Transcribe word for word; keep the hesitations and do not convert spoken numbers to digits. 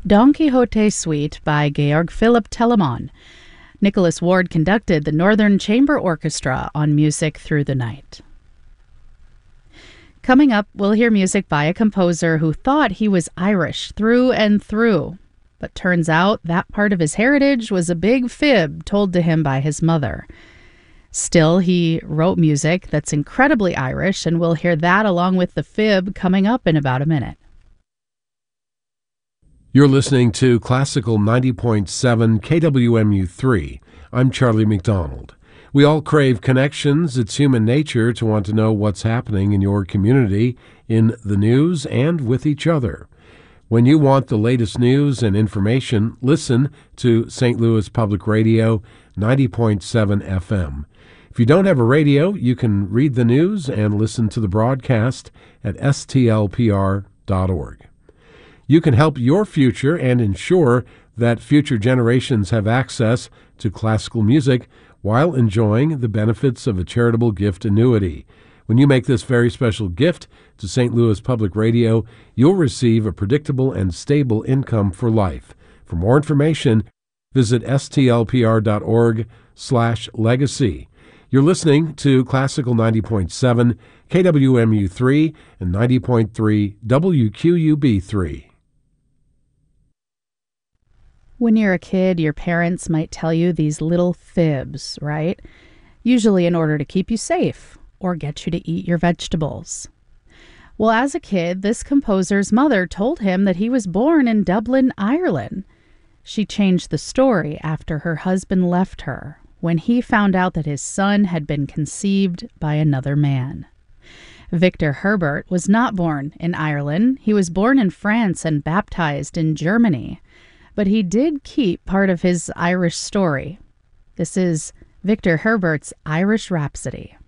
Don Quixote Suite by Georg Philipp Telemann. Nicholas Ward conducted the Northern Chamber Orchestra on Music Through the Night. Coming up, we'll hear music by a composer who thought he was Irish through and through, but turns out that part of his heritage was a big fib told to him by his mother. Still, he wrote music that's incredibly Irish, and we'll hear that along with the fib coming up in about a minute. You're listening to Classical ninety point seven K W M U three. I'm Charlie McDonald. We all crave connections. It's human nature to want to know what's happening in your community, in the news, and with each other. When you want the latest news and information, listen to Saint Louis Public Radio ninety point seven F M. If you don't have a radio, you can read the news and listen to the broadcast at S T L P R dot org. You can help your future and ensure that future generations have access to classical music while enjoying the benefits of a charitable gift annuity. When you make this very special gift to Saint Louis Public Radio, you'll receive a predictable and stable income for life. For more information, visit S T L P R dot org slash legacy. You're listening to Classical ninety point seven K W M U three and ninety point three W Q U B three. When you're a kid, your parents might tell you these little fibs, right? Usually in order to keep you safe or get you to eat your vegetables. Well, as a kid, this composer's mother told him that he was born in Dublin, Ireland. She changed the story after her husband left her, when he found out that his son had been conceived by another man. Victor Herbert was not born in Ireland. He was born in France and baptized in Germany. But he did keep part of his Irish story. This is Victor Herbert's Irish Rhapsody.